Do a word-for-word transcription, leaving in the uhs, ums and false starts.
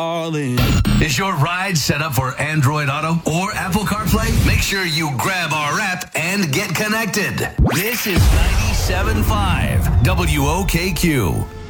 Darling. Is your ride set up for Android Auto or Apple CarPlay? Make sure you grab our app and get connected. This is ninety-seven point five W O K Q.